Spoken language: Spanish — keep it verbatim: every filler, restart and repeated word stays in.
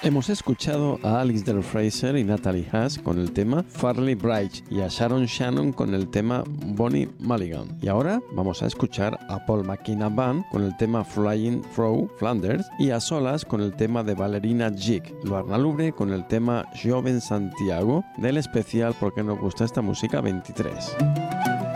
Hemos escuchado a Alistair Fraser y Natalie Haas con el tema Farley Bright y a Sharon Shannon con el tema Bonnie Mulligan. Y ahora vamos a escuchar a Paul McKenna Band con el tema Flying Through Flanders y a solas con el tema de Valerina Jig, Luarna Lubre con el tema Joven Santiago del especial ¿Por qué nos gusta esta música veintitrés?